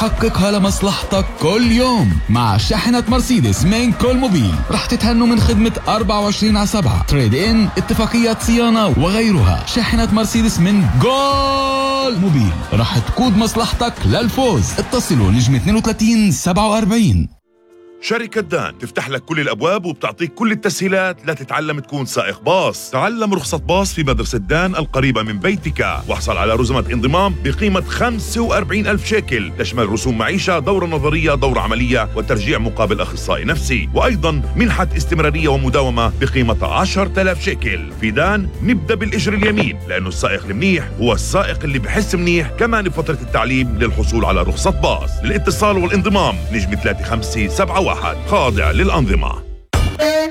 حققها لمصلحتك كل يوم. مع شاحنة مرسيدس من كول موبيل رح تتهنوا من خدمة 24/7 تريد ان، اتفاقيات صيانة وغيرها. شاحنة مرسيدس من كول موبيل رح تقود مصلحتك للفوز. اتصلوا نجم 32 47. شركة دان تفتح لك كل الأبواب وبتعطيك كل التسهيلات لتتعلم تكون سائق باص. تعلم رخصة باص في مدرسة دان القريبة من بيتك، واحصل على رزمة انضمام بقيمة 45,000 شيكل، تشمل رسوم معيشة، دورة نظرية، دورة عملية، وترجيع مقابل أخصائي نفسي، وأيضا منحة استمرارية ومداومة بقيمة 10,000 شيكل. في دان نبدأ بالإجر اليمين، لأنه السائق المنيح هو السائق اللي بحس منيح كمان بفترة التعليم للحصول على رخصة باص. للاتصال والانضمام نجم 3571 خاضع للأنظمة.